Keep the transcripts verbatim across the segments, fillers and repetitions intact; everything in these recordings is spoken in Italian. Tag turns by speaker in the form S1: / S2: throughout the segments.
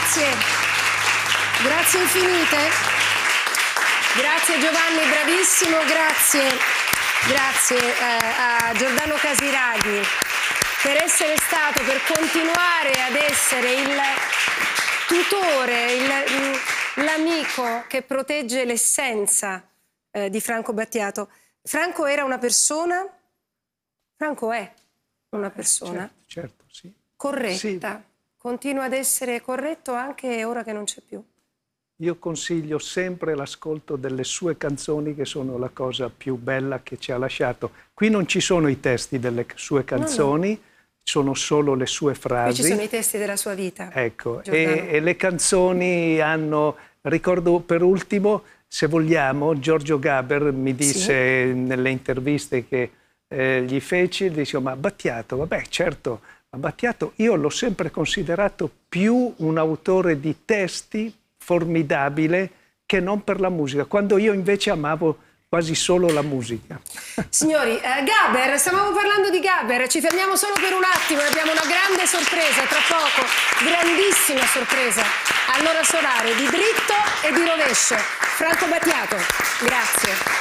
S1: grazie. Grazie infinite. Grazie Giovanni, bravissimo, grazie. Grazie eh, a Giordano Casiraghi per essere stato, per continuare ad essere il tutore, il, l'amico che protegge l'essenza eh, di Franco Battiato. Franco era una persona, Franco è una persona
S2: certo, certo, sì.
S1: corretta,
S2: sì.
S1: Continua ad essere corretto anche ora che non c'è più.
S2: Io consiglio sempre l'ascolto delle sue canzoni, che sono la cosa più bella che ci ha lasciato. Qui non ci sono i testi delle sue canzoni, no, no. Sono solo le sue frasi.
S1: Qui ci sono i testi della sua vita.
S2: Ecco, e, e le canzoni hanno... Ricordo per ultimo, se vogliamo, Giorgio Gaber mi disse sì. nelle interviste che eh, gli feci, dice, ma Battiato, vabbè, certo, ma Battiato io l'ho sempre considerato più un autore di testi formidabile che non per la musica, quando io invece amavo quasi solo la musica.
S1: Signori, eh, Gaber, stavamo parlando di Gaber, ci fermiamo solo per un attimo, abbiamo una grande sorpresa, tra poco, grandissima sorpresa, all'ora solare di dritto e di rovescio. Franco Battiato, grazie.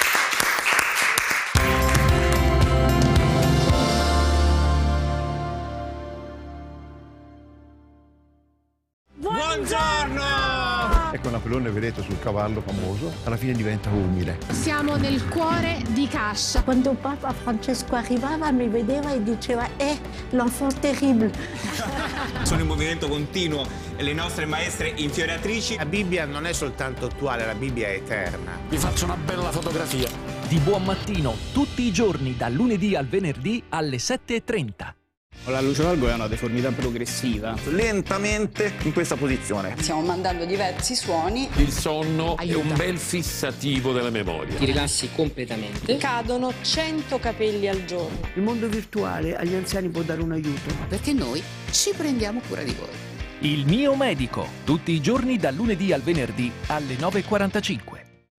S3: E con Napoleone, vedete, sul cavallo famoso, alla fine diventa umile.
S4: Siamo nel cuore di Cascia.
S5: Quando Papa Francesco arrivava mi vedeva e diceva eh, l'enfant terrible.
S6: Sono in movimento continuo, le nostre maestre infioriatrici.
S7: La Bibbia non è soltanto attuale, la Bibbia è eterna.
S8: Vi faccio una bella fotografia.
S9: Di buon mattino, tutti i giorni, dal lunedì al venerdì alle sette e trenta.
S10: La luce valgo è una deformità progressiva.
S11: Lentamente in questa posizione.
S12: Stiamo mandando diversi suoni.
S13: Il sonno
S12: Aiuta.
S13: È un bel fissativo della memoria.
S14: Ti rilassi completamente.
S12: Cadono cento capelli al giorno.
S15: Il mondo virtuale agli anziani può dare un aiuto.
S16: Perché noi ci prendiamo cura di voi.
S9: Il mio medico, tutti i giorni dal lunedì al venerdì alle nove e quarantacinque.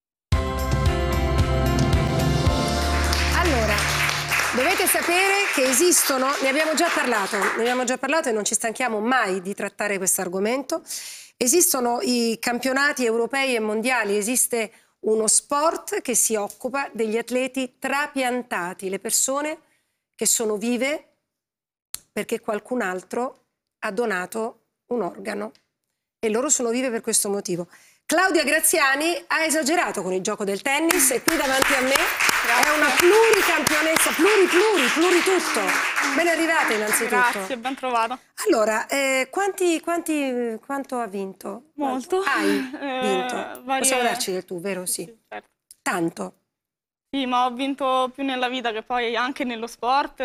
S1: Allora, dovete sapere che esistono, ne abbiamo già parlato, ne abbiamo già parlato e non ci stanchiamo mai di trattare questo argomento. Esistono i campionati europei e mondiali, esiste uno sport che si occupa degli atleti trapiantati, le persone che sono vive perché qualcun altro ha donato un organo e loro sono vive per questo motivo. Claudia Graziani ha esagerato con il gioco del tennis e qui davanti a me Grazie. È una pluricampionessa, pluri pluri, pluri tutto. Ben arrivata innanzitutto.
S17: Grazie, ben trovato.
S1: Allora, eh, quanti, quanti, quanto ha vinto?
S17: Molto.
S1: Hai vinto?
S17: Eh, varie...
S1: Possiamo darci del tu, vero? Sì.
S17: sì certo.
S1: Tanto?
S17: Sì, ma ho vinto più nella vita che poi anche nello sport,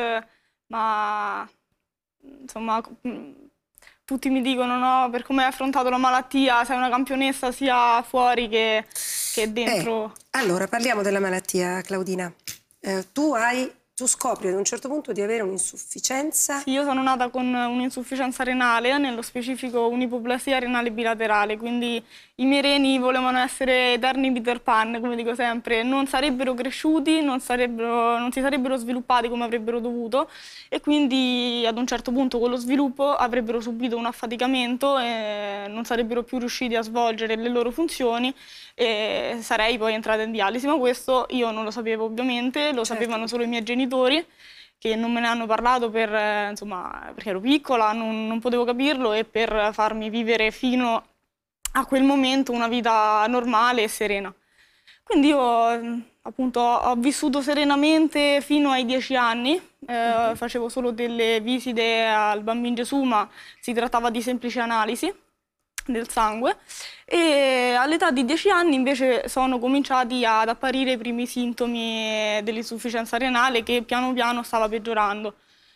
S17: ma insomma... Tutti mi dicono, no, per come hai affrontato la malattia, sei una campionessa sia fuori che, che dentro.
S1: Eh, allora, parliamo della malattia, Claudina. Eh, tu hai, tu scopri ad un certo punto di avere un'insufficienza.
S17: Sì, io sono nata con un'insufficienza renale, nello specifico un'ipoplasia renale bilaterale, quindi i miei reni volevano essere eterni Peter Pan, come dico sempre, non sarebbero cresciuti, non, sarebbero, non si sarebbero sviluppati come avrebbero dovuto e quindi ad un certo punto con lo sviluppo avrebbero subito un affaticamento e non sarebbero più riusciti a svolgere le loro funzioni e sarei poi entrata in dialisi, ma questo io non lo sapevo ovviamente, lo certo. sapevano solo i miei genitori che non me ne hanno parlato per, eh, insomma, perché ero piccola, non, non potevo capirlo e per farmi vivere fino a quel momento una vita normale e serena. Quindi io appunto ho vissuto serenamente fino ai dieci anni, eh, mm-hmm. facevo solo delle visite al Bambino Gesù, ma si trattava di semplici analisi del sangue e all'età di dieci anni invece sono cominciati ad apparire i primi sintomi dell'insufficienza renale che piano piano stava peggiorando.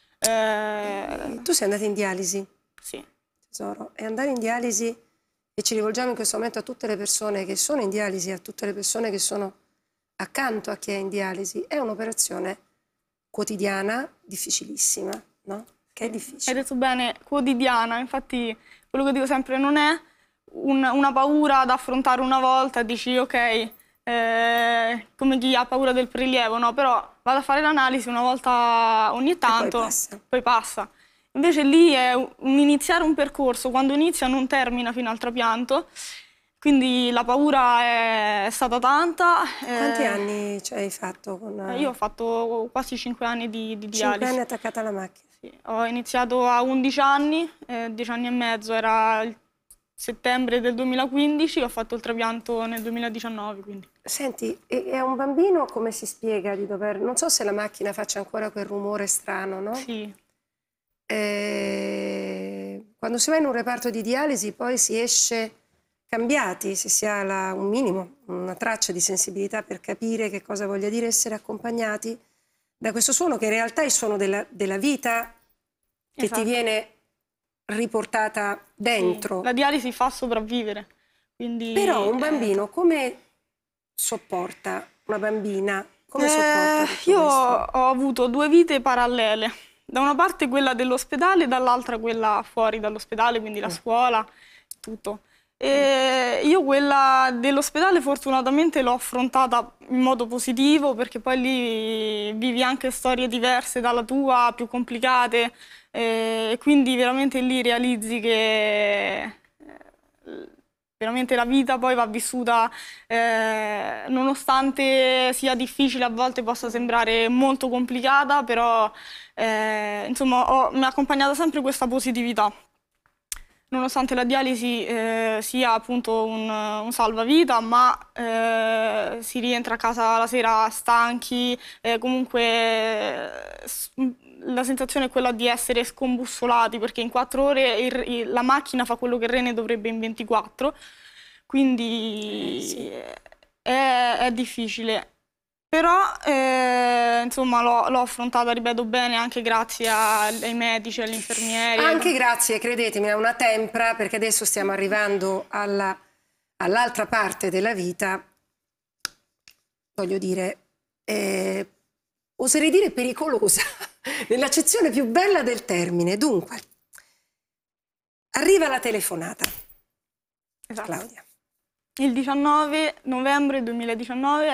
S1: Eh... Tu sei andata in dialisi?
S17: Sì.
S1: Tesoro, e andare in dialisi, e ci rivolgiamo in questo momento a tutte le persone che sono in dialisi, a tutte le persone che sono accanto a chi è in dialisi, è un'operazione quotidiana, difficilissima, no? Che è difficile.
S17: Hai detto bene, quotidiana, infatti quello che dico sempre non è un, una paura da affrontare una volta, dici ok, eh, come chi ha paura del prelievo, no? Però vado a fare l'analisi una volta ogni tanto,
S1: poi passa.
S17: poi passa. Invece lì è un iniziare un percorso, quando inizia non termina fino al trapianto, quindi la paura è stata tanta.
S1: Quanti
S17: eh,
S1: anni ci hai fatto? Con...
S17: Io ho fatto quasi cinque anni di, di dialisi.
S1: cinque anni attaccata alla macchina?
S17: Sì, ho iniziato a undici anni, eh, dieci anni e mezzo, era il settembre del duemilaquindici, ho fatto il trapianto nel duemiladiciannove. Quindi.
S1: Senti, e a un bambino come si spiega di dover... Non so se la macchina faccia ancora quel rumore strano, no?
S17: Sì.
S1: Eh, quando si va in un reparto di dialisi poi si esce cambiati, se si ha la, un minimo, una traccia di sensibilità per capire che cosa voglia dire essere accompagnati da questo suono che in realtà è il suono della, della vita che
S17: Esatto.
S1: ti viene riportata dentro.
S17: Sì, la dialisi fa sopravvivere. Quindi,
S1: Però un bambino
S17: eh,
S1: come sopporta una bambina? Come
S17: eh,
S1: sopporta tutto
S17: io
S1: questo?
S17: ho avuto due vite parallele. Da una parte quella dell'ospedale, dall'altra quella fuori dall'ospedale, quindi la scuola, tutto. E io quella dell'ospedale fortunatamente l'ho affrontata in modo positivo, perché poi lì vivi anche storie diverse dalla tua, più complicate, e quindi veramente lì realizzi che veramente la vita poi va vissuta, eh, nonostante sia difficile, a volte possa sembrare molto complicata, però eh, insomma ho, mi ha accompagnata sempre questa positività. Nonostante la dialisi eh, sia appunto un, un salvavita, ma eh, si rientra a casa la sera stanchi, eh, comunque eh, la sensazione è quella di essere scombussolati, perché in quattro ore il, il, la macchina fa quello che il rene dovrebbe in ventiquattro, quindi eh, sì. è, è difficile. Però eh, insomma l'ho affrontata, ripeto, bene, anche grazie ai medici, agli infermieri.
S1: Anche grazie, credetemi, a una tempra, perché adesso stiamo arrivando alla, all'altra parte della vita, voglio dire, eh, oserei dire pericolosa, nell'accezione più bella del termine. Dunque, arriva la telefonata.
S17: Esatto.
S1: Claudia.
S17: Il diciannove novembre duemiladiciannove